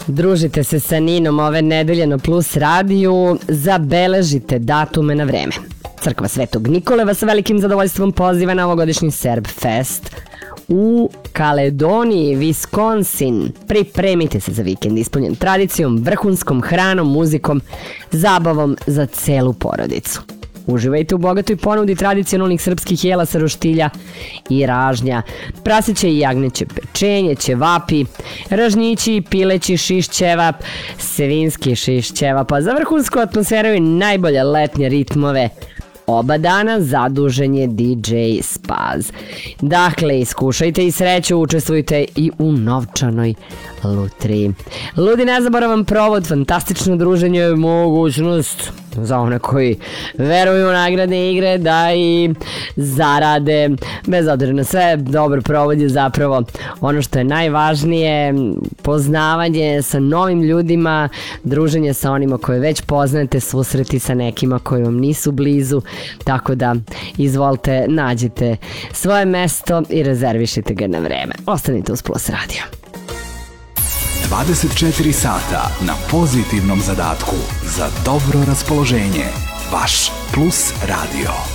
Družite se sa Ninom ove nedelje na Plus radiju, zabeležite datume na vreme. Crkva Svetog Nikole vas sa velikim zadovoljstvom poziva na ovogodišnji Serb Fest u Kaledoniji, Wisconsin. Pripremite se za vikend ispunjen tradicijom, vrhunskom hranom, muzikom, zabavom za celu porodicu. Uživajte u bogatoj ponudi tradicionalnih srpskih jela sa roštilja i ražnja, praseće i jagnjeće pečenje, ćevapi, ražnjići, pileći šiš ćevap, svinski šiš ćevap, a za vrhunsku atmosferu i najbolje letnje ritmove oba dana zadužen je DJ Spaz. Dakle, iskušajte i sreću, učestvujte i u novčanoj lutriji. Ludi nezaboravan provod, fantastično druženje, mogućnost za one koji veruju u nagradne igre da i zarade. Bez obzira na sve, dobar provod je zapravo ono što je najvažnije, poznavanje sa novim ljudima, druženje sa onima koje već poznate, susreti sa nekima koji vam nisu blizu, tako da izvolite, nađite svoje mesto i rezervišite ga na vreme. Ostanite uz Plus radio. 24 sata na pozitivnom zadatku za dobro raspoloženje. Vaš Plus radio.